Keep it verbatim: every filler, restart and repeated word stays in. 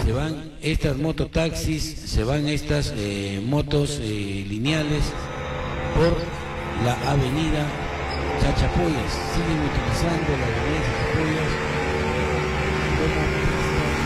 se van estas mototaxis, se van estas eh, motos eh, lineales por la avenida Chachapoyas, siguen utilizando la avenida Chachapoyas como